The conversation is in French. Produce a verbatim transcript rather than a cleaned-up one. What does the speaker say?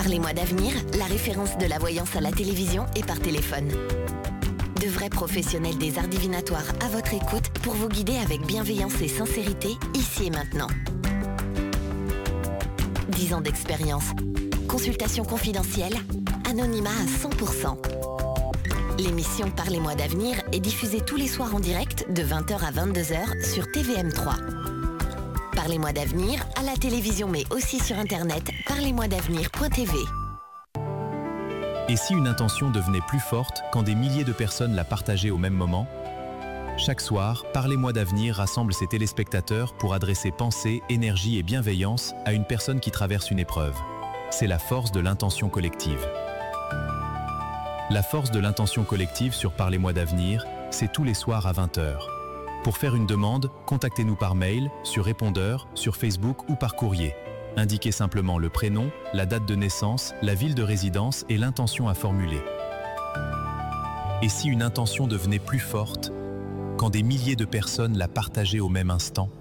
Parlez-moi d'avenir, la référence de la voyance à la télévision et par téléphone. De vrais professionnels des arts divinatoires à votre écoute pour vous guider avec bienveillance et sincérité, ici et maintenant. dix ans d'expérience. Consultation confidentielle. Anonymat à cent pour cent. L'émission Parlez-moi d'avenir est diffusée tous les soirs en direct de vingt heures à vingt-deux heures sur T V M trois. Parlez-moi d'avenir à la télévision mais aussi sur internet parlez-moi d'avenir point t v. Et si une intention devenait plus forte quand des milliers de personnes la partageaient au même moment? Chaque soir, Parlez-moi d'avenir rassemble ses téléspectateurs pour adresser pensée, énergie et bienveillance à une personne qui traverse une épreuve. C'est la force de l'intention collective. La force de l'intention collective sur Parlez-moi d'avenir, c'est tous les soirs à vingt heures. Pour faire une demande, contactez-nous par mail, sur répondeur, sur Facebook ou par courrier. Indiquez simplement le prénom, la date de naissance, la ville de résidence et l'intention à formuler. Et si une intention devenait plus forte, quand des milliers de personnes la partageaient au même instant?